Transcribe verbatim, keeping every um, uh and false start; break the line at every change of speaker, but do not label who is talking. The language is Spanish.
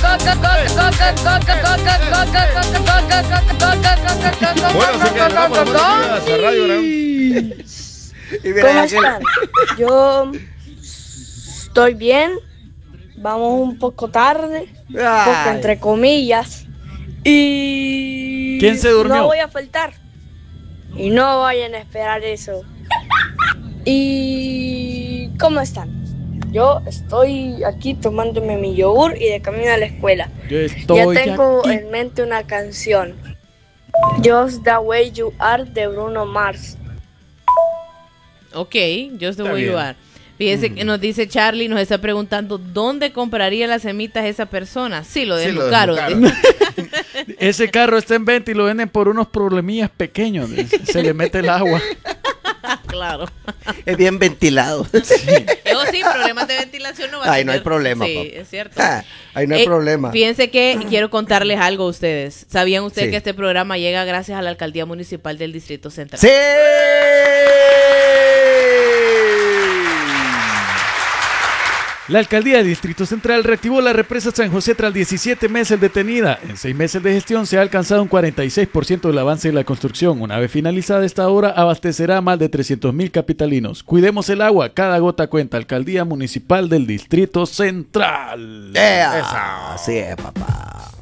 Bueno, así que damos buenos días a Radio Gran.
¿Cómo están? Yo estoy bien. Vamos un poco tarde, porque entre comillas. Y
¿Quién se durmió?
no voy a faltar. Y no vayan a esperar eso. ¿Y cómo están? Yo estoy aquí tomándome mi yogur y de camino a la escuela.
Yo estoy
ya tengo
aquí.
en mente una canción. Just the Way You Are de Bruno Mars.
Ok, Just the
Está
Way You
bien.
Are. Fíjese mm. que nos dice Charlie, nos está preguntando ¿dónde compraría las semitas esa persona? Sí, lo dejo
Sí, lo
caro.
dejo
Ese carro está en venta y lo venden por unos problemillas pequeños. Se le mete el agua.
Claro.
Es bien ventilado.
Sí.
Eso sí, problemas de ventilación no va a
Ahí no hay
tener.
problema,
Sí,
papá.
es cierto.
Ah, ahí no hay
Eh,
problema.
Fíjense que quiero contarles algo a ustedes. ¿Sabían ustedes
Sí.
que este programa llega gracias a la Alcaldía Municipal del Distrito Central?
¡Sí!
La Alcaldía de Distrito Central reactivó la represa San José tras diecisiete meses detenida. En seis meses de gestión se ha alcanzado un cuarenta y seis por ciento del avance de la construcción. Una vez finalizada esta obra, abastecerá a más de trescientos mil capitalinos. Cuidemos el agua, cada gota cuenta. Alcaldía Municipal del Distrito Central.
Yeah. Así es, papá.